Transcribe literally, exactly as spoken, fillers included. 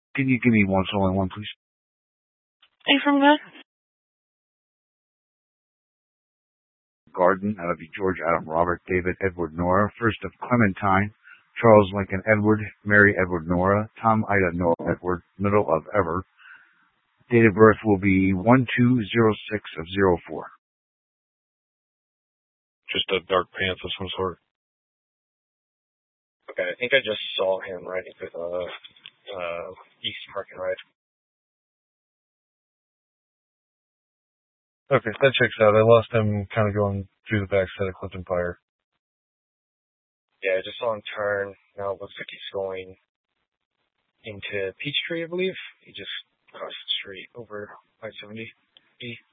Can you give me one solo and one, please? Are you from there? Garden, out of the George Adam Robert David Edward Nora, first of Clementine, Charles Lincoln Edward, Mary Edward Nora, Tom Ida Noah Edward, middle of ever. Date of birth will be one two zero six of zero four. Just a dark pants of some sort. Okay, I think I just saw him riding through the uh, East Parking Ride. Okay, that checks out. I lost him kind of going through the backside of Clifton Fire. Yeah, I just saw him turn. Now it looks like he's going into Peachtree, I believe. He just crossed the street over I seventy.